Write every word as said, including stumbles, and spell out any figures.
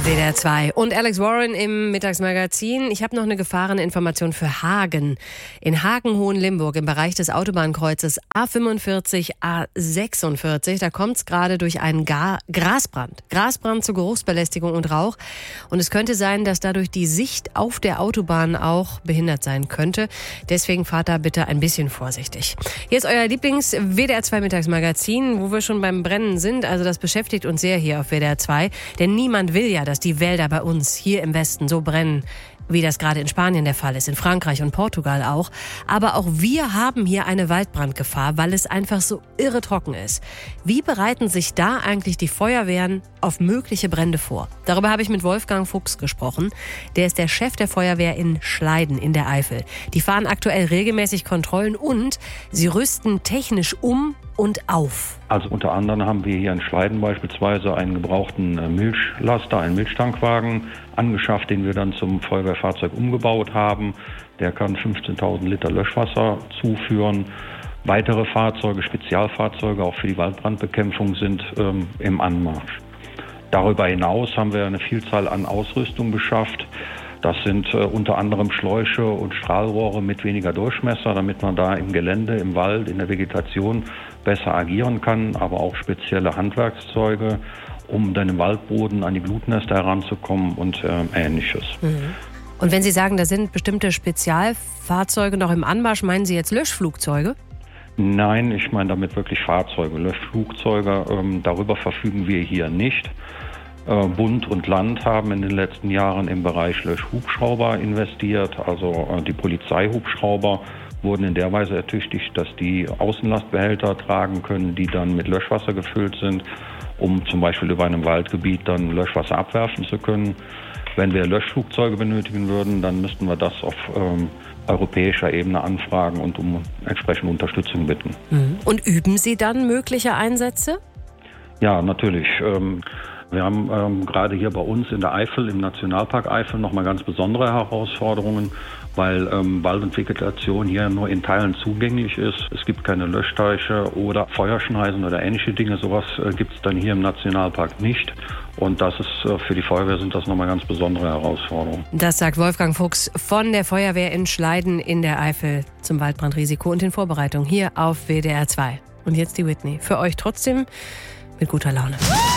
W D R zwei und Alex Warren im Mittagsmagazin. Ich habe noch eine Gefahreninformation für Hagen. In Hagen-Hohenlimburg im Bereich des Autobahnkreuzes A fünfundvierzig, A sechsundvierzig, da kommt es gerade durch einen Ga- Grasbrand. Grasbrand zu Geruchsbelästigung und Rauch. Und es könnte sein, dass dadurch die Sicht auf der Autobahn auch behindert sein könnte. Deswegen fahrt da bitte ein bisschen vorsichtig. Hier ist euer Lieblings-W D R zwei Mittagsmagazin, wo wir schon beim Brennen sind. Also das beschäftigt uns sehr hier auf W D R zwei. Denn niemand will ja, dass die Wälder bei uns hier im Westen so brennen, wie das gerade in Spanien der Fall ist, in Frankreich und Portugal auch. Aber auch wir haben hier eine Waldbrandgefahr, weil es einfach so irre trocken ist. Wie bereiten sich da eigentlich die Feuerwehren auf mögliche Brände vor? Darüber habe ich mit Wolfgang Fuchs gesprochen. Der ist der Chef der Feuerwehr in Schleiden in der Eifel. Die fahren aktuell regelmäßig Kontrollen und sie rüsten technisch um und auf. Also unter anderem haben wir hier in Schleiden beispielsweise einen gebrauchten Milchlaster, einen Milchtankwagen angeschafft, den wir dann zum Feuerwehrfahrzeug umgebaut haben. Der kann fünfzehntausend Liter Löschwasser zuführen. Weitere Fahrzeuge, Spezialfahrzeuge, auch für die Waldbrandbekämpfung sind ähm, im Anmarsch. Darüber hinaus haben wir eine Vielzahl an Ausrüstung beschafft. Das sind äh, unter anderem Schläuche und Strahlrohre mit weniger Durchmesser, damit man da im Gelände, im Wald, in der Vegetation besser agieren kann, aber auch spezielle Handwerkszeuge, um dann im Waldboden an die Blutnester heranzukommen und äh, Ähnliches. Mhm. Und wenn Sie sagen, da sind bestimmte Spezialfahrzeuge noch im Anmarsch, meinen Sie jetzt Löschflugzeuge? Nein, ich meine damit wirklich Fahrzeuge, Löschflugzeuge. Ähm, darüber verfügen wir hier nicht. Äh, Bund und Land haben in den letzten Jahren im Bereich Löschhubschrauber investiert, also äh, die Polizeihubschrauber wurden in der Weise ertüchtigt, dass die Außenlastbehälter tragen können, die dann mit Löschwasser gefüllt sind, um zum Beispiel über einem Waldgebiet dann Löschwasser abwerfen zu können. Wenn wir Löschflugzeuge benötigen würden, dann müssten wir das auf ähm, europäischer Ebene anfragen und um entsprechende Unterstützung bitten. Und üben Sie dann mögliche Einsätze? Ja, natürlich. Ähm, wir haben ähm, gerade hier bei uns in der Eifel, im Nationalpark Eifel, nochmal ganz besondere Herausforderungen, weil ähm, Wald und Vegetation hier nur in Teilen zugänglich ist. Es gibt keine Löschteiche oder Feuerschneisen oder ähnliche Dinge. Sowas äh, gibt es dann hier im Nationalpark nicht. Und das ist äh, für die Feuerwehr sind das nochmal ganz besondere Herausforderungen. Das sagt Wolfgang Fuchs von der Feuerwehr in Schleiden in der Eifel zum Waldbrandrisiko und in Vorbereitung hier auf W D R zwei. Und jetzt die Whitney. Für euch trotzdem mit guter Laune.